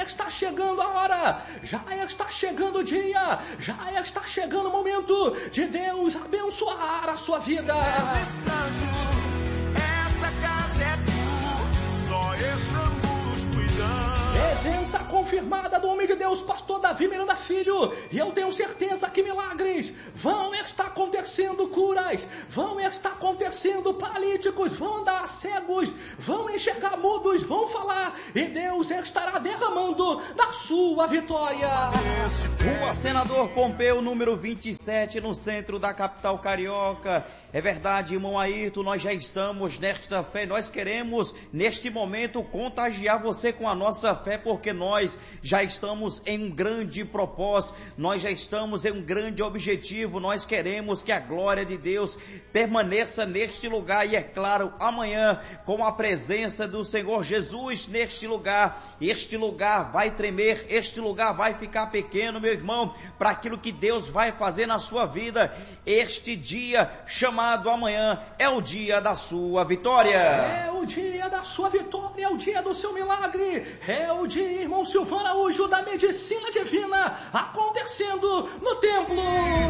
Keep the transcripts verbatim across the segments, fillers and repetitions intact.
está chegando a hora, já está chegando o dia, já está chegando o momento de Deus abençoar a sua vida. Essa casa é tua, só estamos cuidando. Presença confirmada do homem de Deus, pastor Davi Miranda Filho, e eu tenho certeza que milagres vão estar acontecendo, curas vão estar acontecendo, paralíticos vão andar cegos, vão enxergar mudos, vão falar, e Deus estará derramando da sua vitória. Rua Senador Pompeu, número vinte e sete, no centro da capital carioca. É verdade, irmão Ayrton, nós já estamos nesta fé, nós queremos neste momento contagiar você com a nossa fé, porque nós já estamos em um grande propósito, nós já estamos em um grande objetivo, nós queremos que a glória de Deus permaneça neste lugar, e é claro, amanhã, com a presença do Senhor Jesus neste lugar, este lugar vai tremer, este lugar vai ficar pequeno, meu irmão, para aquilo que Deus vai fazer na sua vida. Este dia chamado amanhã é o dia da sua vitória. É o dia da sua vitória, é o dia do seu milagre, é o dia, irmão Silvano Araújo, da medicina divina acontecendo no templo.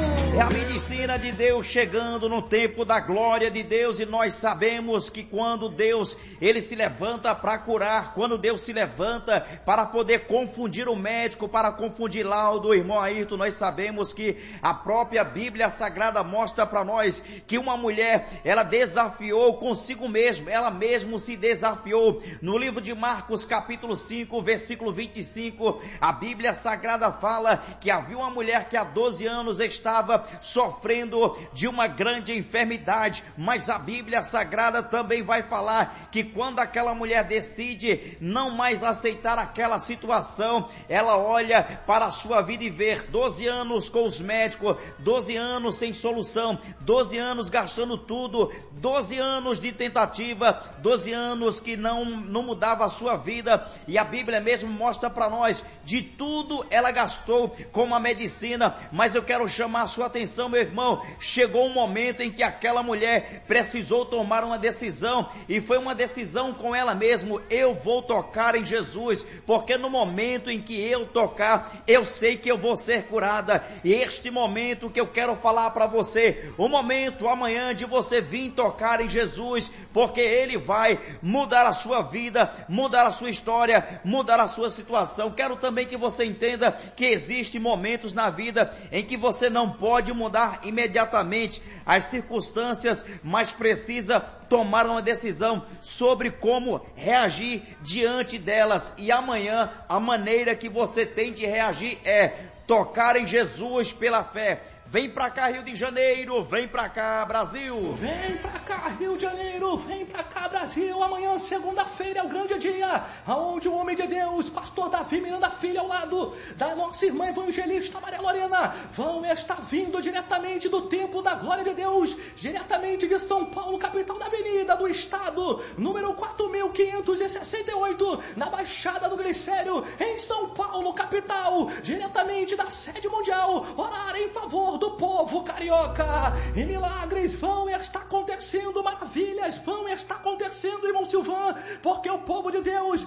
É a medicina de Deus chegando no tempo da glória de Deus, e nós sabemos que quando Deus, ele se levanta para curar, quando Deus se levanta para poder confundir o médico, para confundir laudo, irmão Ayrton, nós sabemos que a própria Bíblia Sagrada mostra para nós que uma mulher, ela desafiou consigo mesma, ela mesmo se desafiou. No livro de Marcos capítulo cinco, versículo vinte e cinco, a Bíblia Sagrada fala que havia uma mulher que há doze anos estava sofrendo de uma grande enfermidade, mas a Bíblia Sagrada também vai falar que quando aquela mulher decide não mais aceitar aquela situação, ela olha para a sua vida e vê doze anos com os médicos, doze anos sem solução, doze anos gastando tudo, doze anos de tentativa, doze anos que não, não mudava a sua vida, e a Bíblia mesmo mostra para nós, de tudo ela gastou com uma medicina, mas eu quero chamar a sua atenção, meu irmão, chegou um momento em que aquela mulher precisou tomar uma decisão, e foi uma decisão com ela mesma: eu vou tocar em Jesus, porque no momento em que eu tocar, eu sei que eu vou ser curada. E este momento que eu quero falar para você, o momento amanhã de você vir tocar em Jesus, porque Ele vai mudar a sua vida, mudar a sua história, mudar a sua situação. Quero também que você entenda que existem momentos na vida em que você não pode mudar imediatamente as circunstâncias, mas precisa tomar uma decisão sobre como reagir diante delas. E amanhã a maneira que você tem de reagir é tocar em Jesus pela fé. Vem pra cá, Rio de Janeiro, vem pra cá, Brasil. Vem pra cá, Rio de Janeiro, vem pra cá, Brasil. Amanhã, segunda-feira, é o grande dia, onde o homem de Deus, pastor Davi Miranda Filho, ao lado da nossa irmã evangelista Maria Lorena, vão estar vindo diretamente do Templo da Glória de Deus, diretamente de São Paulo, capital da Avenida do Estado, número quatro mil quinhentos e sessenta e oito, na Baixada do Glicério, em São Paulo, capital, diretamente da sede mundial, orar em favor do povo carioca, e milagres vão estar acontecendo, maravilhas vão estar acontecendo, irmão Silvan, porque o povo de Deus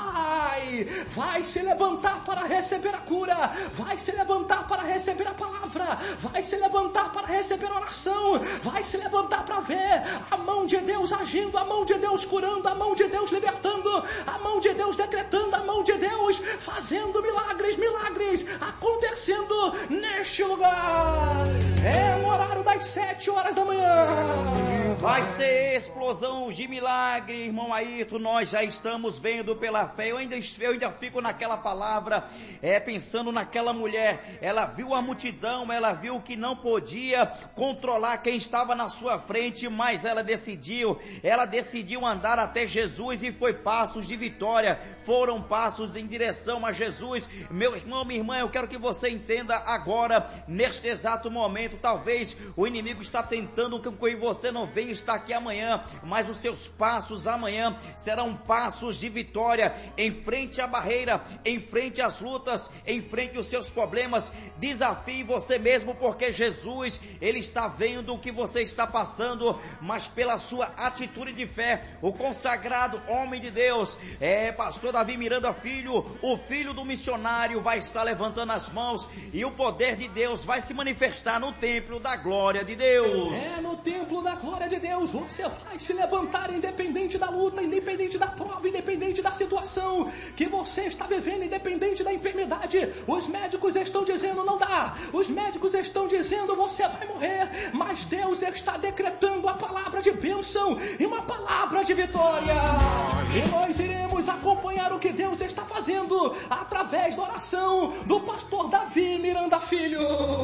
vai, vai se levantar para receber a cura, vai se levantar para receber a palavra, vai se levantar para receber a oração, vai se levantar para ver a mão de Deus agindo, a mão de Deus curando, a mão de Deus libertando, a mão de Deus decretando, a mão de Deus fazendo milagres, milagres acontecendo neste lugar. É no horário das sete horas da manhã. Vai ser explosão de milagre, irmão Ayrton. Nós já estamos vendo pela fé. Eu ainda, eu ainda fico naquela palavra, é, pensando naquela mulher. Ela viu a multidão, ela viu que não podia controlar quem estava na sua frente, mas ela decidiu, ela decidiu andar até Jesus, e foi passos de vitória, foram passos em direção a Jesus. Meu irmão, minha irmã, eu quero que você entenda agora, neste exato momento, talvez o inimigo está tentando que você não venha estar aqui amanhã, mas os seus passos amanhã serão passos de vitória, em frente à barreira, em frente às lutas, em frente aos seus problemas. Desafie você mesmo, porque Jesus, Ele está vendo o que você está passando, mas pela sua atitude de fé. O consagrado homem de Deus, é pastor Davi Miranda Filho, o filho do missionário, vai estar levantando as mãos e o poder de Deus vai se manifestar no templo da glória de Deus. É, no templo da glória de Deus, você vai se levantar independente da luta, independente da prova, independente da situação que você está vivendo, independente da enfermidade. Os médicos estão dizendo não dá, os médicos estão dizendo você vai morrer, mas Deus está decretando a palavra de bênção e uma palavra de vitória. E nós iremos acompanhar o que Deus está fazendo através da oração do pastor Davi Miranda Filho.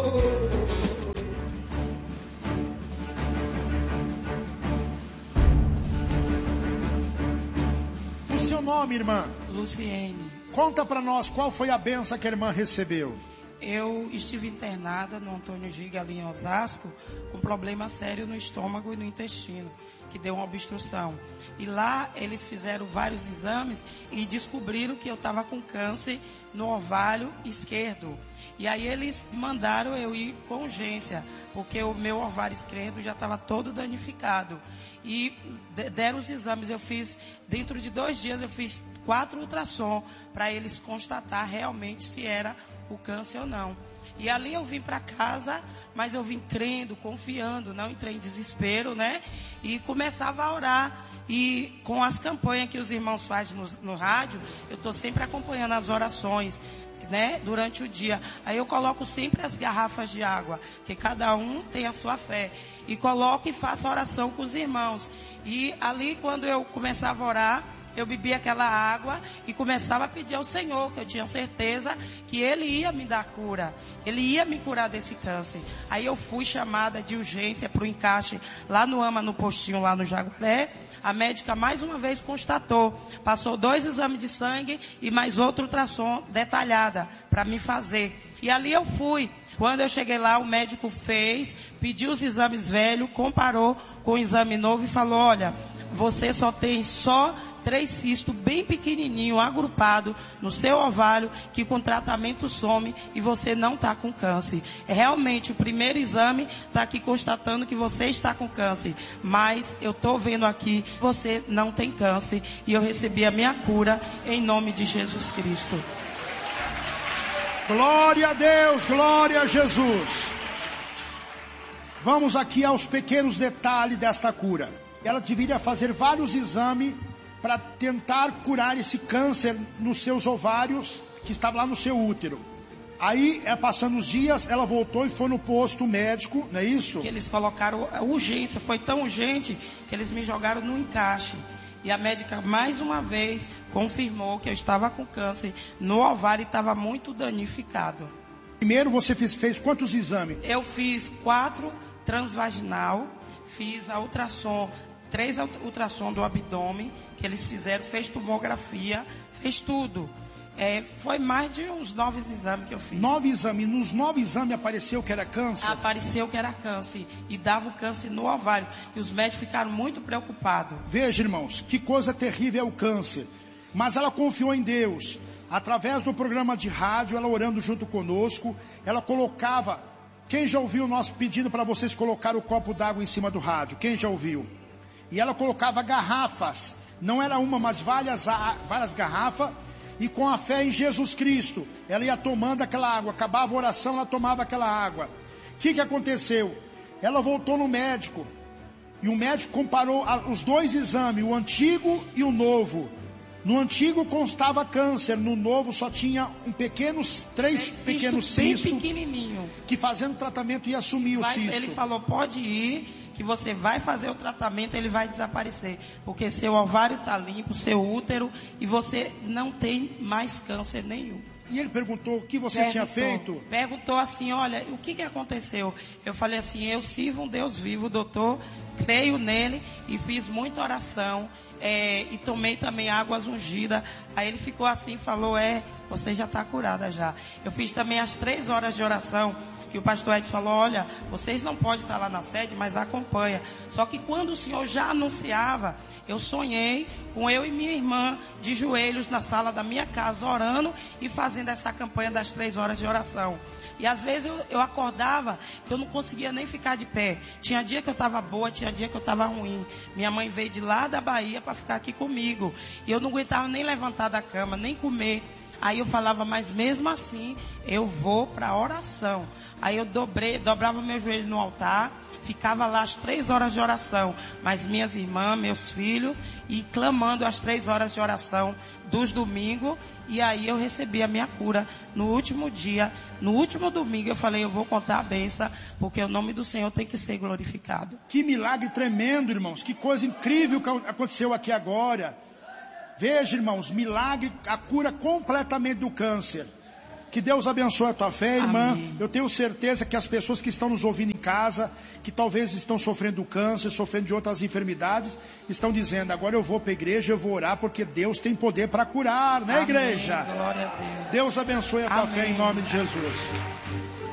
O seu nome, irmã? Luciene. Conta para nós qual foi a benção que a irmã recebeu. Eu estive internada no Antônio Giga, ali em Osasco, com problema sério no estômago e no intestino, que deu uma obstrução. E lá eles fizeram vários exames e descobriram que eu estava com câncer no ovário esquerdo. E aí eles mandaram eu ir com urgência, porque o meu ovário esquerdo já estava todo danificado. E deram os exames, eu fiz, dentro de dois dias eu fiz quatro ultrassom para eles constatar realmente se era o câncer ou não. E ali eu vim para casa, mas eu vim crendo, confiando, não entrei em desespero, né? E começava a orar. E com as campanhas que os irmãos fazem no, no rádio, eu estou sempre acompanhando as orações, né, durante o dia. Aí eu coloco sempre as garrafas de água, que cada um tem a sua fé. E coloco e faço oração com os irmãos. E ali, quando eu começava a orar, eu bebia aquela água e começava a pedir ao Senhor, que eu tinha certeza que Ele ia me dar cura. Ele ia me curar desse câncer. Aí eu fui chamada de urgência para o encaixe lá no AMA, no postinho, lá no Jaguaré. A médica mais uma vez constatou. Passou dois exames de sangue e mais outro ultrassom detalhada para me fazer. E ali eu fui. Quando eu cheguei lá, o médico fez, pediu os exames velhos, comparou com o exame novo e falou, olha, você só tem só três cistos bem pequenininho, agrupado no seu ovário, que com tratamento some e você não está com câncer. É realmente, o primeiro exame está aqui constatando que você está com câncer, mas eu estou vendo aqui que você não tem câncer e eu recebi a minha cura em nome de Jesus Cristo. Glória a Deus, glória a Jesus. Vamos aqui aos pequenos detalhes desta cura. Ela deveria fazer vários exames para tentar curar esse câncer nos seus ovários, que estava lá no seu útero. Aí, é, passando os dias, ela voltou e foi no posto médico, não é isso? Que eles colocaram a urgência, foi tão urgente que eles me jogaram no encaixe. E a médica, mais uma vez, confirmou que eu estava com câncer no ovário e estava muito danificado. Primeiro, você fez, fez quantos exames? Eu fiz quatro transvaginal, fiz a ultrassom, três ultrassom do abdômen, que eles fizeram, fez tomografia, fez tudo. É, foi mais de uns nove exames que eu fiz. Nove exames. Nos nove exames apareceu que era câncer? Apareceu que era câncer. E dava o câncer no ovário. E os médicos ficaram muito preocupados. Veja, irmãos, que coisa terrível é o câncer. Mas ela confiou em Deus. Através do programa de rádio, ela orando junto conosco, ela colocava... Quem já ouviu nós pedindo para vocês colocar o copo d'água em cima do rádio? Quem já ouviu? E ela colocava garrafas. Não era uma, mas várias, várias garrafas. E com a fé em Jesus Cristo, ela ia tomando aquela água. Acabava a oração, ela tomava aquela água. O que, que aconteceu? Ela voltou no médico. E o médico comparou os dois exames, o antigo e o novo. No antigo constava câncer, no novo só tinha um pequenos, três é, pequenos cistos. Bem pequenininho. Que fazendo tratamento ia assumir vai, o cisto. Ele falou, pode ir, que você vai fazer o tratamento, ele vai desaparecer. Porque seu ovário está limpo, seu útero, e você não tem mais câncer nenhum. E ele perguntou o que você perguntou, tinha feito? Perguntou assim, olha, o que, que aconteceu? Eu falei assim, eu sirvo um Deus vivo, doutor, creio nele e fiz muita oração. é, e tomei também águas ungidas. Aí ele ficou assim e falou, é, você já está curada já. Eu fiz também as três horas de oração, que o pastor Ed falou, olha, vocês não podem estar lá na sede, mas acompanha. Só que quando o Senhor já anunciava, eu sonhei com eu e minha irmã de joelhos na sala da minha casa, orando e fazendo essa campanha das três horas de oração. E às vezes eu, eu acordava que eu não conseguia nem ficar de pé. Tinha dia que eu estava boa, tinha dia que eu estava ruim. Minha mãe veio de lá da Bahia para ficar aqui comigo. E eu não aguentava nem levantar da cama, nem comer. Aí eu falava, mas mesmo assim, eu vou para a oração. Aí eu dobrei, dobrava meu joelho no altar, ficava lá as três horas de oração. Mas minhas irmãs, meus filhos, e clamando as três horas de oração dos domingos. E aí eu recebi a minha cura no último dia. No último domingo eu falei, eu vou contar a bênção, porque o nome do Senhor tem que ser glorificado. Que milagre tremendo, irmãos. Que coisa incrível que aconteceu aqui agora. Veja, irmãos, milagre, a cura completamente do câncer. Que Deus abençoe a tua fé, irmã. Amém. Eu tenho certeza que as pessoas que estão nos ouvindo em casa, que talvez estão sofrendo do câncer, sofrendo de outras enfermidades, estão dizendo, agora eu vou para a igreja, eu vou orar, porque Deus tem poder para curar, né, igreja? Amém. Glória a Deus. Deus abençoe a tua Amém. fé em nome de Jesus.